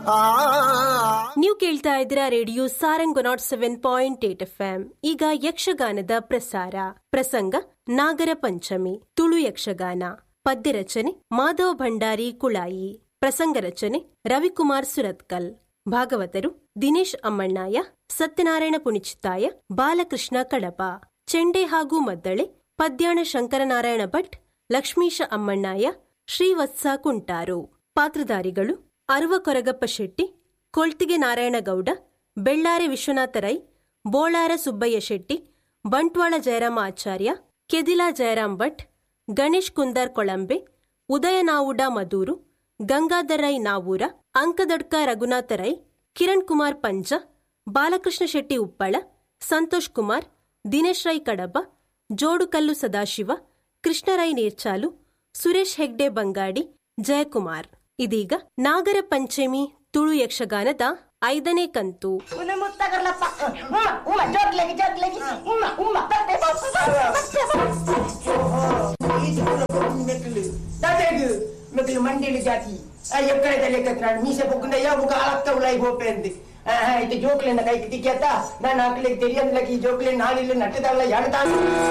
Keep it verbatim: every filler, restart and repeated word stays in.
ನೀವು ಕೇಳ್ತಾ ಇದ್ದೀರಾ radio Sarang not seven point eight F M. ಈಗ ಯಕ್ಷಗಾನದ ಪ್ರಸಾರ. ಪ್ರಸಂಗ ನಾಗರ ಪಂಚಮಿ, ತುಳು ಯಕ್ಷಗಾನ. ಪದ್ಯ ರಚನೆ ಮಾಧವ ಭಂಡಾರಿ ಕುಳಾಯಿ. ಪ್ರಸಂಗ ರಚನೆ ರವಿಕುಮಾರ್ ಸುರತ್ಕಲ್. ಭಾಗವತರು ದಿನೇಶ್ ಅಮ್ಮಣ್ಣಾಯ, ಸತ್ಯನಾರಾಯಣ ಪುಣಿಚಿತ್ತಾಯ, ಬಾಲಕೃಷ್ಣ ಕಡಪ. ಚೆಂಡೆ ಹಾಗೂ ಮದ್ದಳೆ ಪದ್ಯಾಣ ಶಂಕರನಾರಾಯಣ ಭಟ್, ಲಕ್ಷ್ಮೀಶ ಅಮ್ಮಣ್ಣಾಯ, ಶ್ರೀವತ್ಸ ಕುಂಟಾರು. ಪಾತ್ರಧಾರಿಗಳು ಅರುವ ಕೊರಗಪ್ಪ ಶೆಟ್ಟಿ, ಕೊಳ್ತಿಗೆ ನಾರಾಯಣಗೌಡ, ಬೆಳ್ಳಾರೆ ವಿಶ್ವನಾಥ ರೈ, ಬೋಳಾರ ಸುಬ್ಬಯ್ಯ ಶೆಟ್ಟಿ, ಬಂಟ್ವಾಳ ಜಯರಾಮ ಆಚಾರ್ಯ, ಕೆದಿಲಾ ಜಯರಾಮ್ ಭಟ್, ಗಣೇಶ್ ಕುಂದಾರ್ ಕೊಳಂಬೆ, ಉದಯ ನಾವುಡ ಮದೂರು, ಗಂಗಾಧರ್ ರೈ ನಾವೂರ, ಅಂಕದಡ್ಕ ರಘುನಾಥ ರೈ, ಕಿರಣ್ ಕುಮಾರ್ ಪಂಜ, ಬಾಲಕೃಷ್ಣ ಶೆಟ್ಟಿ ಉಪ್ಪಳ, ಸಂತೋಷ್ ಕುಮಾರ್, ದಿನೇಶ್ ರೈ ಕಡಬ, ಜೋಡುಕಲ್ಲು ಸದಾಶಿವ, ಕೃಷ್ಣರೈ ನೀರ್ಚಾಲು, ಸುರೇಶ್ ಹೆಗ್ಡೆ ಬಂಗಾಡಿ, ಜಯಕುಮಾರ್. ಇದೀಗ ನಾಗರ ಪಂಚಮಿ ತುಳು ಯಕ್ಷಗಾನದ ಐದನೇ ಕಂತು. ಮಂಡಿಲಿ ಜಾತಿ ಎಕ್ಕಡದಲ್ಲಿ ಮೀಸೆ ಪೊಕ್ಕುಂಡ ಯಾವ ಮುಖ ಆಳಕ್ತ ಉಳಾಯಿ ಹೋಪೆ ಅಂದೆ ಇದು ಜೋಕ್ಲೆನ್ನ ಕೈ ಕಿಟಿಕ್ಯಾತ ನಾನು ಆಕಲಿಗೆ ತಿಳಿಯಂದ್ಲಕ್ಕೆ ಈ ಜೋಕ್ಲೆ ನಾಳಿಲ್ಲ ನಟ್ಟದಲ್ಲ ಎಣತಾ